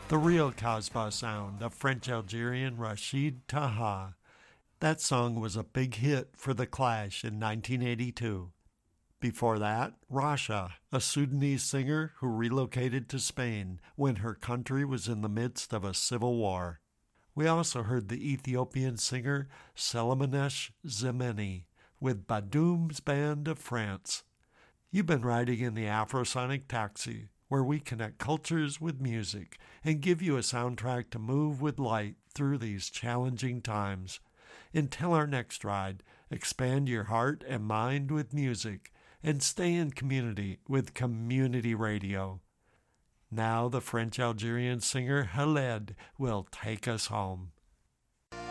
The real Casbah sound of French-Algerian Rachid Taha. That song was a big hit for The Clash in 1982. Before that, Rasha, a Sudanese singer who relocated to Spain when her country was in the midst of a civil war. We also heard the Ethiopian singer Selamanesh Zemeni with Badoum's Band of France. You've been riding in the Afrosonic Taxi, where we connect cultures with music and give you a soundtrack to move with light through these challenging times. Until our next ride, expand your heart and mind with music and stay in community with community radio. Now the French-Algerian singer Khaled will take us home.